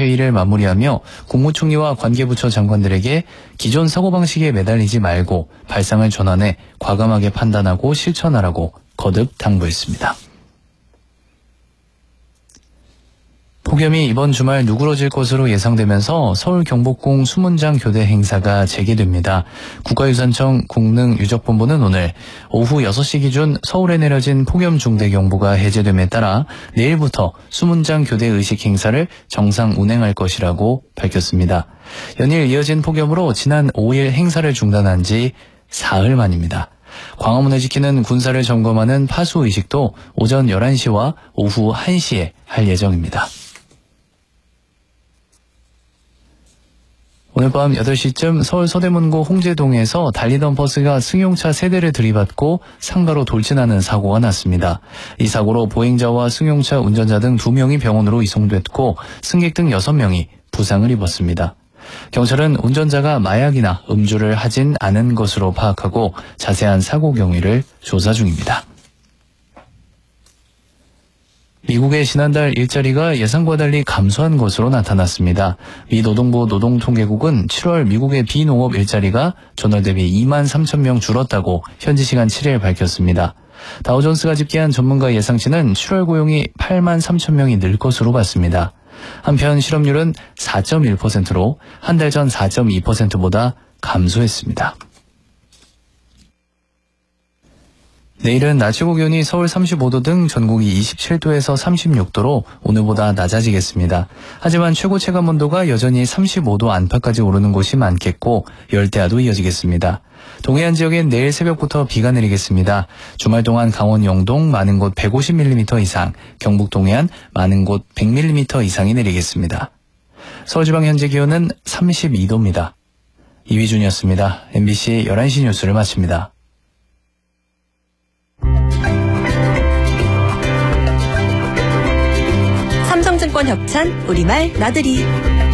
회의를 마무리하며 국무총리와 관계부처 장관들에게 기존 사고방식에 매달리지 말고 발상을 전환해 과감하게 판단하고 실천하라고 거듭 당부했습니다. 폭염이 이번 주말 누그러질 것으로 예상되면서 서울 경복궁 수문장 교대 행사가 재개됩니다. 국가유산청 국능유적본부는 오늘 오후 6시 기준 서울에 내려진 폭염 중대경보가 해제됨에 따라 내일부터 수문장 교대 의식 행사를 정상 운행할 것이라고 밝혔습니다. 연일 이어진 폭염으로 지난 5일 행사를 중단한 지 사흘 만입니다. 광화문을 지키는 군사를 점검하는 파수의식도 오전 11시와 오후 1시에 할 예정입니다. 오늘 밤 8시쯤 서울 서대문구 홍제동에서 달리던 버스가 승용차 세대를 들이받고 상가로 돌진하는 사고가 났습니다. 이 사고로 보행자와 승용차 운전자 등 2명이 병원으로 이송됐고 승객 등 6명이 부상을 입었습니다. 경찰은 운전자가 마약이나 음주를 하진 않은 것으로 파악하고 자세한 사고 경위를 조사 중입니다. 미국의 지난달 일자리가 예상과 달리 감소한 것으로 나타났습니다. 미 노동부 노동통계국은 7월 미국의 비농업 일자리가 전월 대비 2만 3천 명 줄었다고 현지 시간 7일 밝혔습니다. 다우존스가 집계한 전문가 예상치는 7월 고용이 8만 3천 명이 늘 것으로 봤습니다. 한편 실업률은 4.1%로 한 달 전 4.2%보다 감소했습니다. 내일은 낮 최고 기온이 서울 35도 등 전국이 27도에서 36도로 오늘보다 낮아지겠습니다. 하지만 최고 체감 온도가 여전히 35도 안팎까지 오르는 곳이 많겠고 열대야도 이어지겠습니다. 동해안 지역엔 내일 새벽부터 비가 내리겠습니다. 주말 동안 강원 영동 많은 곳 150mm 이상, 경북 동해안 많은 곳 100mm 이상이 내리겠습니다. 서울지방 현재 기온은 32도입니다. 이휘준이었습니다. MBC 11시 뉴스를 마칩니다. 삼성증권 협찬 우리말 나들이.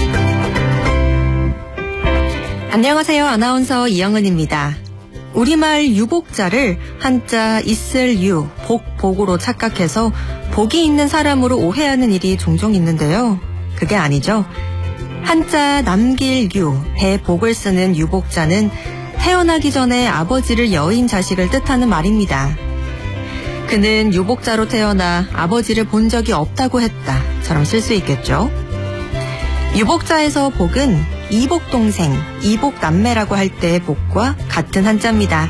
안녕하세요. 아나운서 이영은입니다. 우리말 유복자를 한자 있을 유, 복으로 착각해서 복이 있는 사람으로 오해하는 일이 종종 있는데요. 그게 아니죠. 한자 남길 유, 대복을 쓰는 유복자는 태어나기 전에 아버지를 여인 자식을 뜻하는 말입니다. 그는 유복자로 태어나 아버지를 본 적이 없다고 했다처럼 쓸 수 있겠죠. 유복자에서 복은 이복동생, 이복남매라고 할 때의 복과 같은 한자입니다.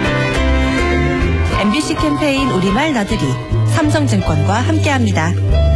MBC 캠페인 우리말 나들이 삼성증권과 함께합니다.